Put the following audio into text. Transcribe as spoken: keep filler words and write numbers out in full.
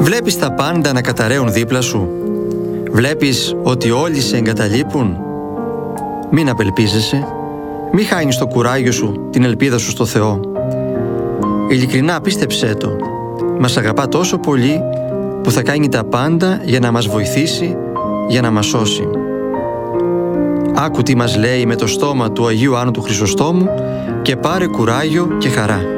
Βλέπεις τα πάντα να καταραίουν δίπλα σου? Βλέπεις ότι όλοι σε εγκαταλείπουν? Μην απελπίζεσαι. Μη χάνεις το κουράγιο σου, την ελπίδα σου στο Θεό. Ειλικρινά πίστεψέ το. Μας αγαπά τόσο πολύ που θα κάνει τα πάντα για να μας βοηθήσει, για να μας σώσει. Άκου τι μας λέει με το στόμα του Αγίου Άννου του Χρυσοστόμου και πάρε κουράγιο και χαρά.